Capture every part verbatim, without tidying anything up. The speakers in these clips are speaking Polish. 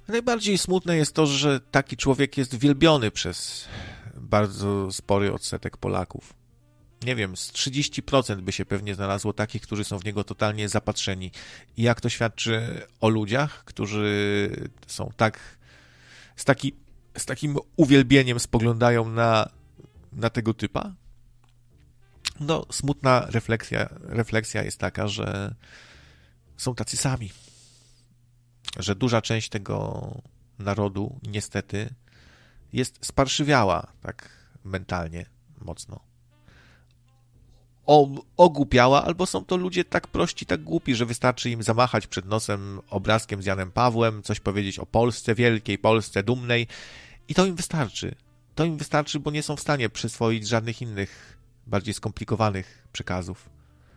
Najbardziej smutne jest to, że taki człowiek jest wielbiony przez bardzo spory odsetek Polaków. Nie wiem, z trzydzieści procent by się pewnie znalazło takich, którzy są w niego totalnie zapatrzeni. I jak to świadczy o ludziach, którzy są tak, z, taki, z takim uwielbieniem spoglądają na, na tego typa? No, smutna refleksja, refleksja jest taka, że są tacy sami. Że duża część tego narodu niestety jest sparszywiała tak mentalnie mocno. O, ogłupiała, albo są to ludzie tak prości, tak głupi, że wystarczy im zamachać przed nosem obrazkiem z Janem Pawłem, coś powiedzieć o Polsce, wielkiej Polsce, dumnej i to im wystarczy. To im wystarczy, bo nie są w stanie przyswoić żadnych innych, bardziej skomplikowanych przekazów.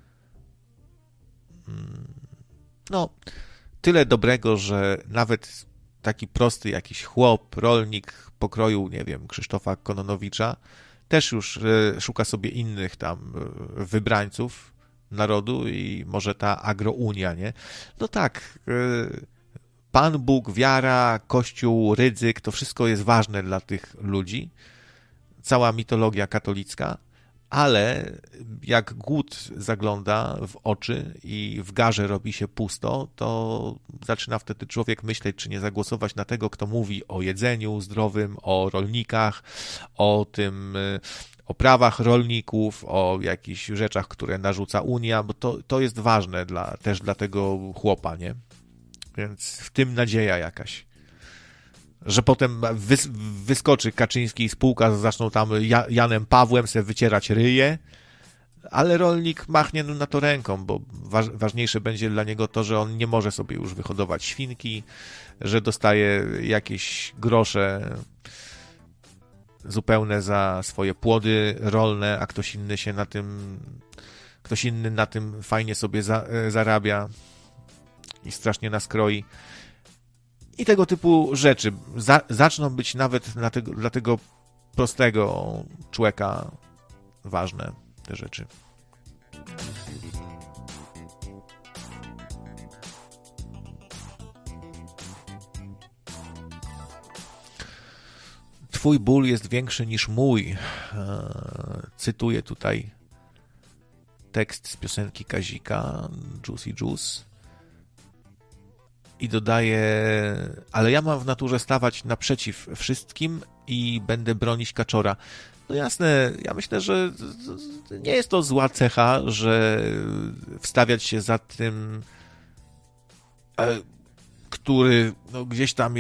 No, tyle dobrego, że nawet taki prosty jakiś chłop, rolnik pokroju, nie wiem, Krzysztofa Kononowicza też już szuka sobie innych tam wybrańców narodu i może ta agrounia, nie? No tak, Pan Bóg, wiara, Kościół, Rydzyk, to wszystko jest ważne dla tych ludzi, cała mitologia katolicka, ale jak głód zagląda w oczy i w garze robi się pusto, to zaczyna wtedy człowiek myśleć, czy nie zagłosować na tego, kto mówi o jedzeniu zdrowym, o rolnikach, o tym, o prawach rolników, o jakichś rzeczach, które narzuca Unia, bo to, to jest ważne dla, też dla tego chłopa, nie? Więc w tym nadzieja jakaś. Że potem wys- wyskoczy Kaczyński i spółka, zaczną tam ja- Janem Pawłem sobie wycierać ryje, ale rolnik machnie na to ręką, bo wa- ważniejsze będzie dla niego to, że on nie może sobie już wyhodować świnki, że dostaje jakieś grosze zupełne za swoje płody rolne, a ktoś inny się na tym, ktoś inny na tym fajnie sobie za- zarabia i strasznie nas kroi. I tego typu rzeczy za, zaczną być nawet dla tego, dla tego prostego człowieka ważne, te rzeczy. Twój ból jest większy niż mój. Cytuję tutaj tekst z piosenki Kazika, Juicy Juice. I dodaje, ale ja mam w naturze stawać naprzeciw wszystkim i będę bronić kaczora. No jasne, ja myślę, że nie jest to zła cecha, że wstawiać się za tym, który no, gdzieś tam